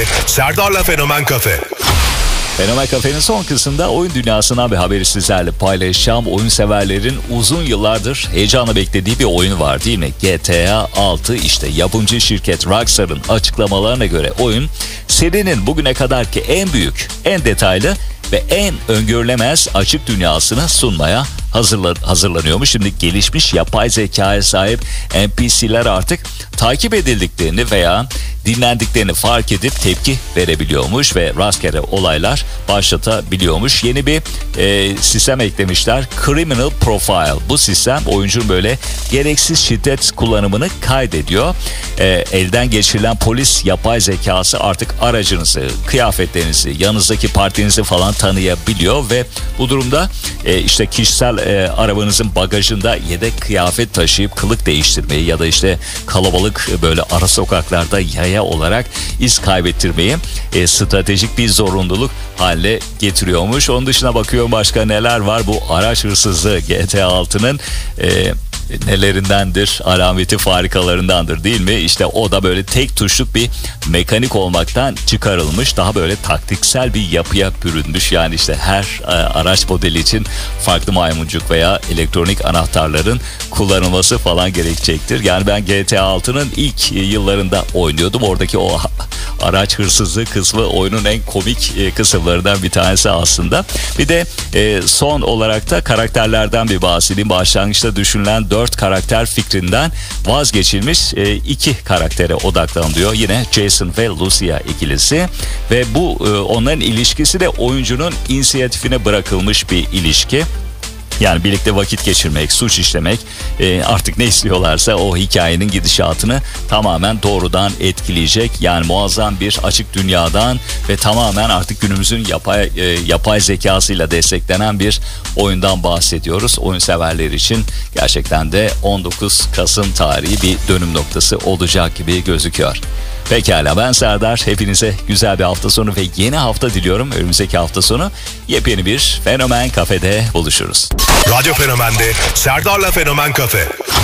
Serdar'la Fenomen Kafe. Fenomen Kafe'nin son kısmında oyun dünyasından bir haberi sizlerle paylaşacağım. Oyun severlerin uzun yıllardır heyecanla beklediği bir oyun var değil mi? GTA 6. İşte yapımcı şirket Rockstar'ın açıklamalarına göre oyun serinin bugüne kadarki en büyük, en detaylı ve en öngörülemez açık dünyasını sunmaya hazırlanıyormuş. Şimdi gelişmiş yapay zekaya sahip NPC'ler artık takip edildiklerini veya dinlendiklerini fark edip tepki verebiliyormuş ve rastgele olaylar başlatabiliyormuş. Yeni bir sistem eklemişler. Criminal Profile. Bu sistem oyuncunun böyle gereksiz şiddet kullanımını kaydediyor. Elden geçirilen polis yapay zekası artık aracınızı, kıyafetlerinizi, yanınızdaki partinizi falan tanıyabiliyor ve bu durumda işte kişisel arabanızın bagajında yedek kıyafet taşıyıp kılık değiştirmeyi ya da işte kalabalık böyle ara sokaklarda yaya olarak iz kaybettirmeyi stratejik bir zorunluluk haline getiriyormuş. Onun dışına bakıyorum başka neler var. Bu araç hırsızlığı GTA 6'nın nelerindendir, alameti farikalarındandır değil mi? İşte o da böyle tek tuşluk bir mekanik olmaktan çıkarılmış. Daha böyle taktiksel bir yapıya bürünmüş. Yani işte her araç modeli için farklı maymuncuk veya elektronik anahtarların kullanılması falan gerekecektir. Yani ben GTA 6'nın ilk yıllarında oynuyordum. Oradaki o araç hırsızlığı kısmı oyunun en komik kısımlarından bir tanesi aslında. Bir de son olarak da karakterlerden bir bahsedeyim. Başlangıçta düşünülen 4 karakter fikrinden vazgeçilmiş 2 karaktere odaklanılıyor. Yine Jason ve Lucia ikilisi ve bu onların ilişkisi de oyuncunun inisiyatifine bırakılmış bir ilişki. Yani birlikte vakit geçirmek, suç işlemek, artık ne istiyorlarsa o hikayenin gidişatını tamamen doğrudan etkileyecek. Yani muazzam bir açık dünyadan ve tamamen artık günümüzün yapay zekasıyla desteklenen bir oyundan bahsediyoruz. Oyun severler için gerçekten de 19 Kasım tarihi bir dönüm noktası olacak gibi gözüküyor. Pekala, ben Serdar. Hepinize güzel bir hafta sonu ve yeni hafta diliyorum. Önümüzdeki hafta sonu yepyeni bir Fenomen Kafe'de buluşuruz. Radyo Fenomen'de Serdar'la Fenomen Kafe.